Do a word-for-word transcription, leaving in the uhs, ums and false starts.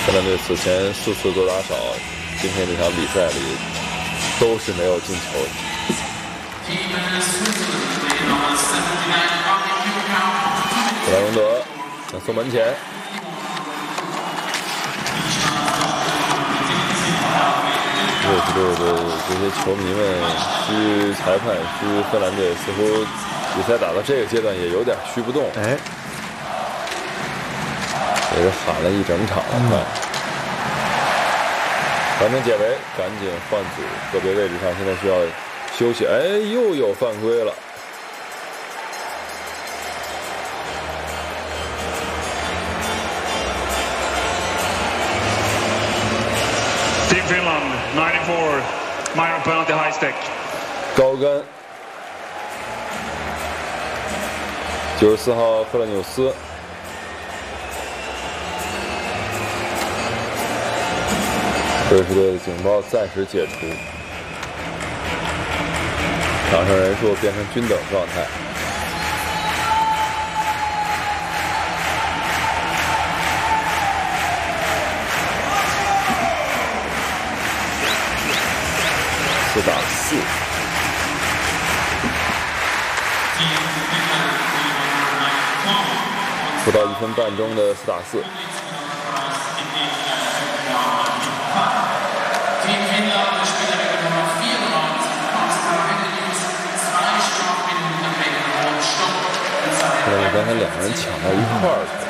荷兰队此前四次做打少，今天这场比赛里都是没有进球的。布莱蒙德想送门前，瑞士队的这些球迷们嘘裁判，嘘荷兰队，似乎比赛打到这个阶段也有点嘘不动。 哎， 也是喊了一整场了，快、嗯。完成解围，赶紧换组，个别位置上现在需要休息。哎，又有犯规了。 Team Finland ninety-four minor penalty high stick。 高杆。九十四号赫勒纽斯。瑞士队的警报暂时解除，场上人数变成均等状态。四打四。不到一分半钟的四打四。刚才两个人抢到一块儿去了。